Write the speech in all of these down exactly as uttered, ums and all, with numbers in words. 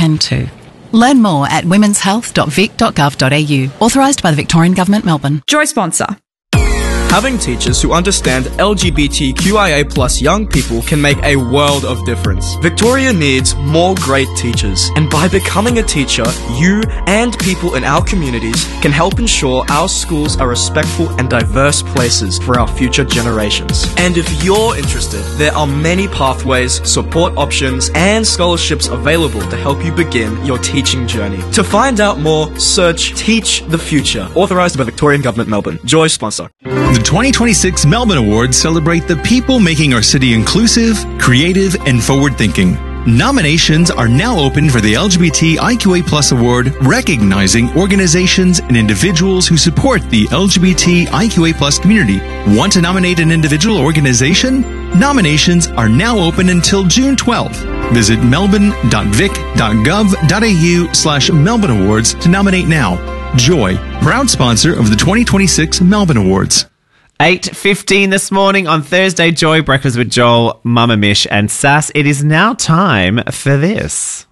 can too. Learn more at womens health dot vic dot gov dot a u. Authorised by the Victorian Government, Melbourne. Joy sponsor. Having teachers who understand L G B T Q I A plus young people can make a world of difference. Victoria needs more great teachers, and by becoming a teacher, you and people in our communities can help ensure our schools are respectful and diverse places for our future generations. And if you're interested, there are many pathways, support options, and scholarships available to help you begin your teaching journey. To find out more, search Teach the Future, authorised by Victorian Government, Melbourne. Joy sponsor. The twenty twenty-six Melbourne Awards celebrate the people making our city inclusive, creative, and forward-thinking. Nominations are now open for the L G B T I Q A plus award, recognizing organizations and individuals who support the L G B T I Q A plus community. Want to nominate an individual or organization? Nominations are now open until June twelfth. Visit melbourne dot vic dot gov dot a u slash Melbourne Awards to nominate now. Joy, proud sponsor of the twenty twenty-six Melbourne Awards. eight fifteen this morning on Thursday, Joy, Breakfast with Joel, Mama Mish and Sass. It is now time for this.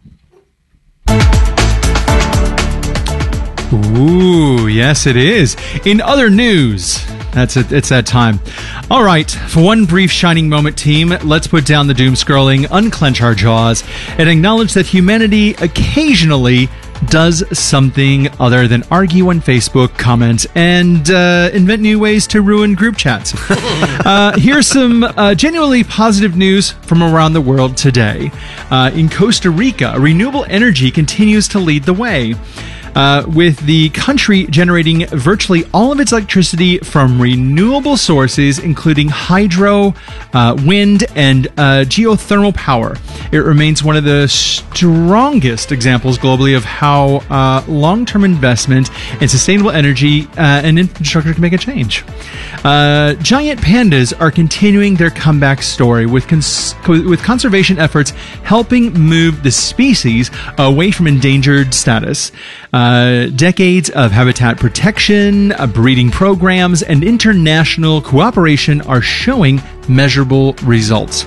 Ooh, yes it is. In other news, that's it, it's that time. All right, for one brief shining moment, team, let's put down the doom scrolling, unclench our jaws, and acknowledge that humanity occasionally does something other than argue on Facebook, comment, and uh, invent new ways to ruin group chats. uh, here's some uh, genuinely positive news from around the world today. Uh, in Costa Rica, renewable energy continues to lead the way. Uh, with the country generating virtually all of its electricity from renewable sources, including hydro, uh, wind, and uh, geothermal power. It remains one of the strongest examples globally of how uh, long-term investment in sustainable energy uh, and infrastructure can make a change. Uh, giant pandas are continuing their comeback story, with cons- with conservation efforts helping move the species away from endangered status. Uh, decades of habitat protection, uh, breeding programs, and international cooperation are showing measurable results.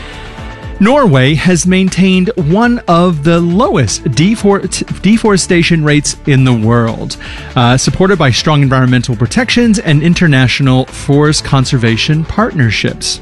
Norway has maintained one of the lowest defor- deforestation rates in the world, uh, supported by strong environmental protections and international forest conservation partnerships.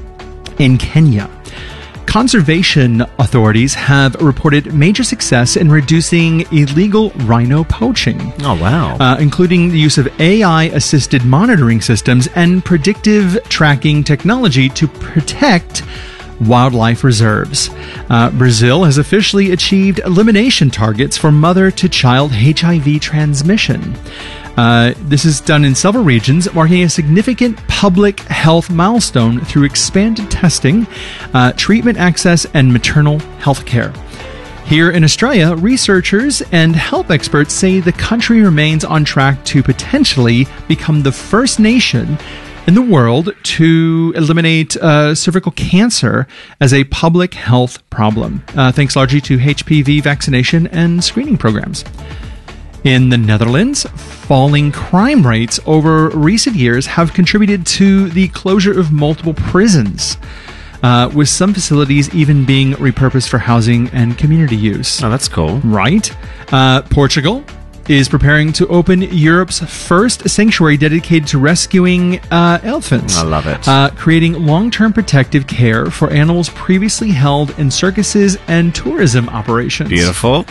In Kenya, conservation authorities have reported major success in reducing illegal rhino poaching. Oh, wow. Uh, including the use of A I-assisted monitoring systems and predictive tracking technology to protect wildlife reserves. Uh, Brazil has officially achieved elimination targets for mother-to-child H I V transmission. Uh, this is done in several regions, marking a significant public health milestone through expanded testing, uh, treatment access, and maternal health care. Here in Australia, researchers and health experts say the country remains on track to potentially become the first nation in the world to eliminate uh, cervical cancer as a public health problem, uh, thanks largely to H P V vaccination and screening programs. In the Netherlands, falling crime rates over recent years have contributed to the closure of multiple prisons, uh, with some facilities even being repurposed for housing and community use. Oh, that's cool. Right. Uh, Portugal is preparing to open Europe's first sanctuary dedicated to rescuing uh, elephants. I love it. Uh, creating long-term protective care for animals previously held in circuses and tourism operations. Beautiful.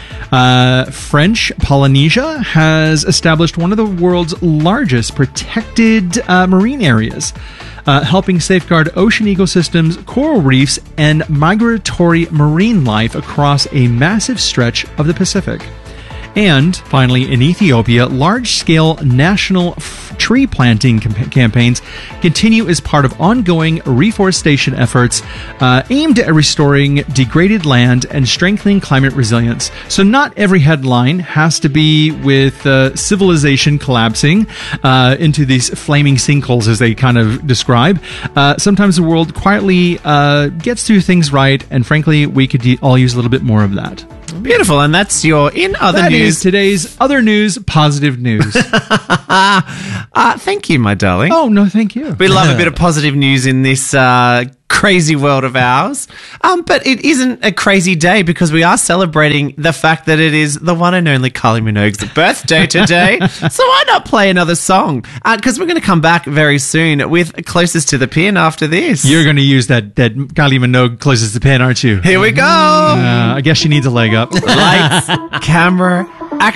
Uh, French Polynesia has established one of the world's largest protected uh, marine areas, uh, helping safeguard ocean ecosystems, coral reefs, and migratory marine life across a massive stretch of the Pacific. And finally, in Ethiopia, large-scale national f- tree planting com- campaigns continue as part of ongoing reforestation efforts uh, aimed at restoring degraded land and strengthening climate resilience. So not every headline has to be with uh, civilization collapsing uh, into these flaming sinkholes, as they kind of describe. Uh, sometimes the world quietly uh, gets through things right, and frankly, we could de- all use a little bit more of that. Beautiful, and that's your In Other That News. is today's Other News, positive news. uh, thank you, my darling. Oh, no, thank you. We love a bit of positive news in this uh, crazy world of ours. Um, but it isn't a crazy day because we are celebrating the fact that it is the one and only Kylie Minogue's birthday today. So why not play another song? Because uh, we're going to come back very soon with Closest to the Pin after this. You're going to use that, that Kylie Minogue Closest to the Pin, aren't you? Here we go. Uh, I guess she needs a leg up. Lights, camera,